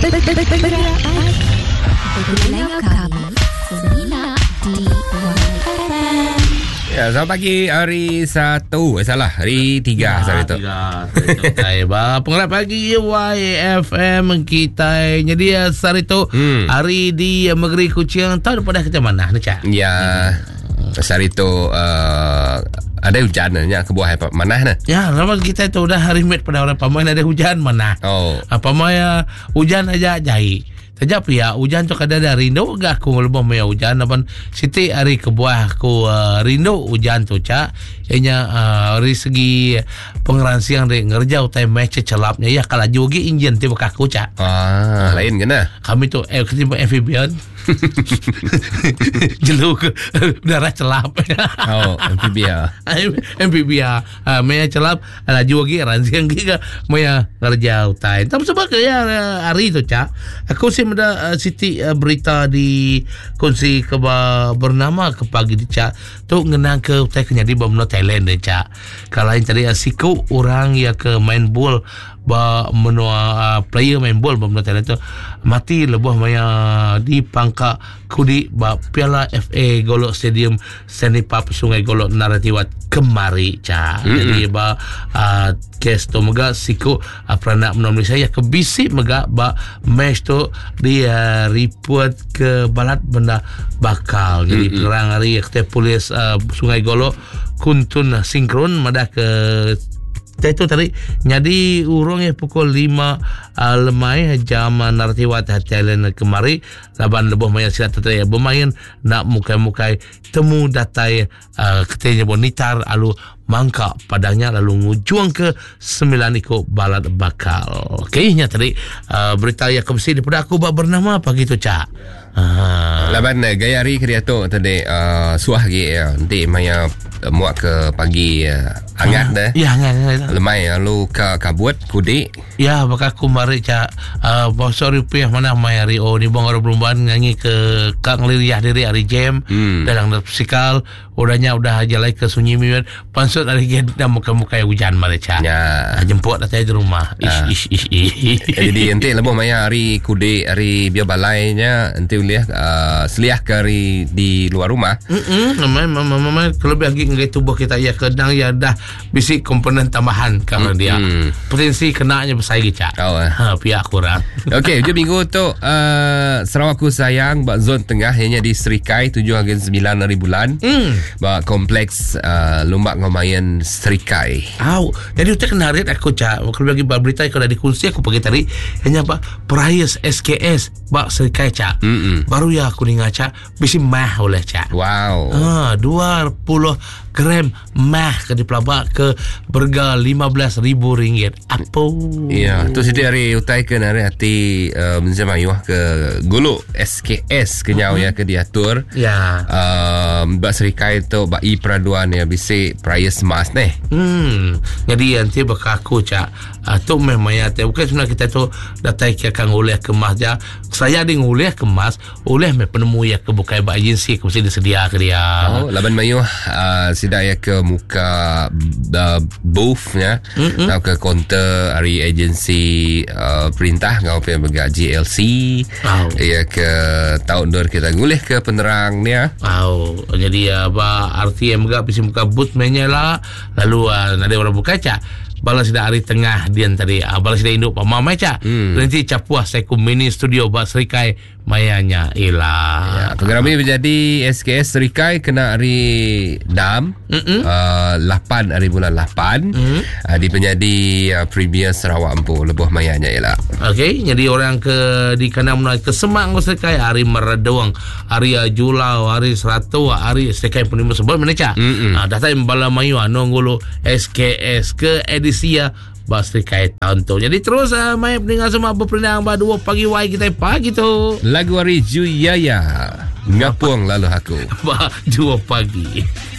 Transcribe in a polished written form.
Berdengar kami Semina di YFM. Ya, selamat pagi hari 1. Hari 3 hari tu. Pengarap pagi YFM kita. Jadi hari tu hari di Negeri Kuching. Tahu pada macam mana ni cak? Ya. Hari tu ada hujan nya ke buah mana nah. Ya, lama kita tu dah hari met pada orang pamain ada hujan mana. Oh. Apa maya hujan aja jai. Saja pia hujan tu kada ada rindu gak aku lebih maya hujan apa siti hari kebuah aku rindu hujan tu cak. Ianya dari segi pengeransiang dek ngerja utai match celapnya ya kalau jogi injen tiba kaku cak. Lain kena. Kami tu ketimbang amphibian. Jeluk udara celap. Amphibia maya celap ala jogi ransiang giga maya ngerja utai. Tapi sebab ya hari tu cak. Aku sih ada siti berita di kunci bernama ke pagi di cak tu ngenang ke utai kenyadi bamno Thailand deh cak. Kalau yang tadi siku orang ya ke main bola ba menua player main bola bamno Thailand tu mati lebuh maya di pangka kudi ba Piala FA Golok Stadium Senipap Sungai Golok Naratiwat kemari cak. Jadi ba kes tu mega siku peranak menua Malaysia ya kebisi mega ba match tu dia report ke balat benda bakal. Jadi perang hari kita polis Sungai Golok kuntun sinkron madah ke itu tadi jadi urung pukul 5 lemai jam Naratiwat Thailand kemari laban lebih maya silat tetaya bermain nak mukai-mukai temu datai ketenya bonitar alu mangka padangnya lalu ngujuang ke 9 ikut balat bakal. Okey nya tadi berita yang kebesi daripada aku bernama apa gitu cak. Laban gaya hari kerja tu tadi suah ge nanti maya muak ke pagi hangat dah. Ya hangat. Lemai lalu ke kabut kudi. Ya bakal aku mari cak bosor rupiah mana maya rio ni bang orang perempuan nyanyi ke kang liriah diri hari jam dalam psikal udahnya udah jalai ke sunyi mian pansut hari gen dah muka-muka hujan mari cak. Ya jemput datang di rumah. Jadi nanti lebih maya hari kudi hari biar balainya nanti lihat seliah ke hari di luar rumah. Memang kalau bagi ngai tubuh kita ya kadang ya dah bisi komponen tambahan karena dia potensi kenanya bersaing cak. Pihak kurang. Okey, je minggu tu Sarawak Ku Sayang bak zon tengah hanya di Serikai 7-9 hari bulan. Bak kompleks Lumbak Ngomayan Serikai. Jadi utak kena red aku cak. Kalau bagi berita kalau di kunci aku pergi tadi hanya bak price SKS bak Serikai cak. Baru ya aku dengar cak bisi mah oleh cak. Wow. 20 gram mah ke di pelabak ke berga RM15,000. Apa? Ya, tu setiap hari utai ke nari hati menjemayuh ke gulu SKS kenyau ya ke diatur. Ya. Bak Serikai tu bak i peraduan ya bisi price mas nih. Jadi nanti bakaku cak tu memang ya bukan sebenarnya kita tu datai ke kang oleh kemas ya. Saya ding oleh kemas oleh me penemu ya ke bukai bak agensi ke mesti disedia ke dia. Laban mayuh sidak ya ke muka booth ya. Atau ke kaunter hari agensi perintah ngau pe bergaji LC. Ya ke tahun dor kita ngulih ke penerang dia. Jadi ba RTM gak bisi muka booth menya lah. Lalu ada orang buka cak balas dah hari tengah dia tadi balas dah induk mama cak nanti capuah saya ku mini studio bak Serikai mayanya ilah. Program ini menjadi SKS Serikai kena hari 6 8 hari bulan 8 di penjadi Premier Sarawak Empu lebuh mayanya ilah. Okey, jadi orang ke di kana mulai ke Semang Serikai hari Meradawang hari Julau hari Seratu hari Serikai penima sebab mana cak. Datang bala mayu nongolo SKS ke edisi bak Serikai tahun tu. Jadi terus mai pendengar semua berperinang ba 2 pagi wai kita pagi tu. Lagu hari Juyaya Ngapung lalu aku. Ba 2 pagi.